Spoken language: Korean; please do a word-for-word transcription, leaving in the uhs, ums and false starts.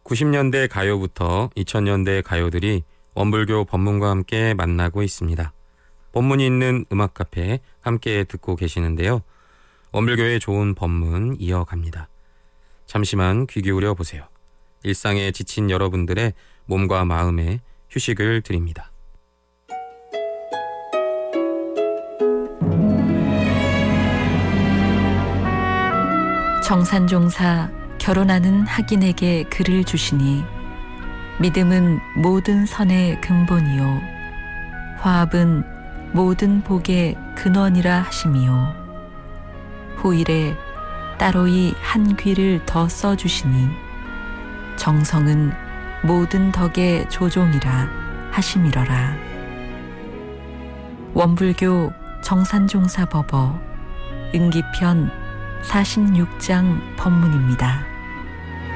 구십 년대 가요부터 이천 년대 가요들이 원불교 법문과 함께 만나고 있습니다. 법문이 있는 음악 카페 함께 듣고 계시는데요. 원불교의 좋은 법문 이어갑니다. 잠시만 귀 기울여 보세요. 일상에 지친 여러분들의 몸과 마음에 휴식을 드립니다. 정산종사 결혼하는 학인에게 글을 주시니 믿음은 모든 선의 근본이요 화합은 모든 복의 근원이라 하심이요 후일에 따로이 한 귀를 더 써주시니 정성은 모든 덕의 조종이라 하심이러라. 원불교 정산종사 법어 응기편 사십육 장 법문입니다.